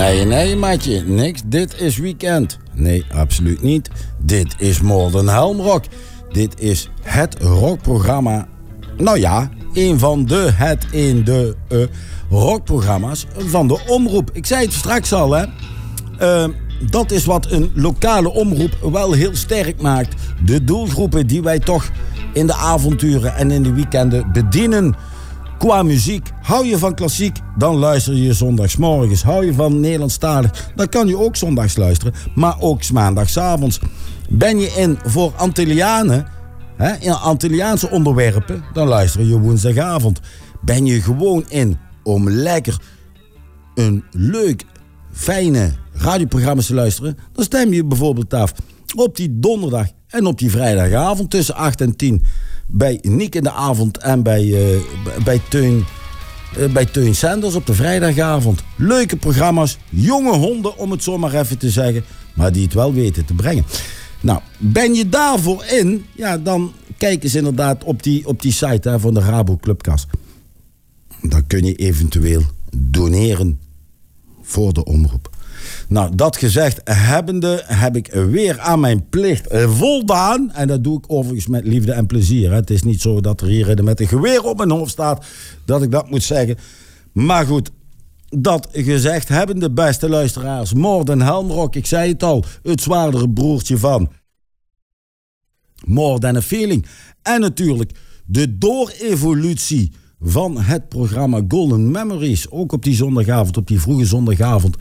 Nee, maatje, niks. Dit is weekend. Nee, absoluut niet. Dit is More Than Helm Rock. Dit is het rockprogramma. Nou ja, een van de rockprogramma's van de omroep. Ik zei het straks al, hè. Dat is wat een lokale omroep wel heel sterk maakt. De doelgroepen die wij toch in de avonturen en in de weekenden bedienen. Qua muziek, hou je van klassiek, dan luister je zondagsmorgens. Hou je van Nederlandstalig, dan kan je ook zondags luisteren, maar ook maandagsavonds. Ben je in voor Antillianen, in Antilliaanse onderwerpen, dan luister je woensdagavond. Ben je gewoon in om lekker een leuk, fijne radioprogramma's te luisteren, dan stem je bijvoorbeeld af op die donderdag en op die vrijdagavond tussen 8 en 10 bij Niek in de avond en bij Teun Sanders op de vrijdagavond. Leuke programma's, jonge honden om het zo maar even te zeggen, maar die het wel weten te brengen. Nou, ben je daarvoor in, ja, dan kijk eens inderdaad op die site van de Rabo Clubkas. Dan kun je eventueel doneren voor de omroep. Nou, dat gezegd hebbende heb ik weer aan mijn plicht voldaan. En dat doe ik overigens met liefde en plezier. Hè. Het is niet zo dat er hier met een geweer op mijn hoofd staat dat ik dat moet zeggen. Maar goed, dat gezegd hebbende, beste luisteraars, More Than Helm Rock, ik zei het al, het zwaardere broertje van More Than a Feeling. En natuurlijk de doorevolutie van het programma Golden Memories. Ook op die zondagavond, op die vroege zondagavond.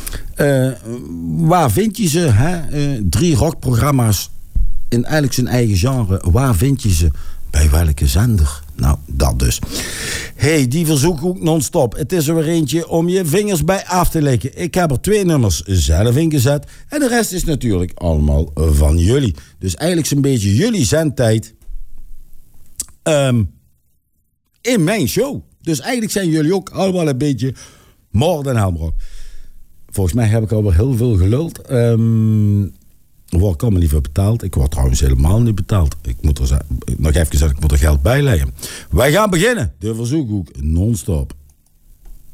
Waar vind je ze? Hè? 3 rockprogramma's in eigenlijk zijn eigen genre. Waar vind je ze? Bij welke zender? Nou, dat dus. Hey, die verzoekhoek non-stop. Het is er weer eentje om je vingers bij af te likken. Ik heb er 2 nummers zelf ingezet. En de rest is natuurlijk allemaal van jullie. Dus eigenlijk zo'n beetje jullie zendtijd. In mijn show. Dus eigenlijk zijn jullie ook allemaal een beetje More Than Helm Rock. Volgens mij heb ik alweer heel veel geluld. Word ik allemaal niet voor betaald. Ik word trouwens helemaal niet betaald. Ik moet er nog even zeggen, ik moet er geld bij leggen. Wij gaan beginnen. De verzoekhoek non-stop.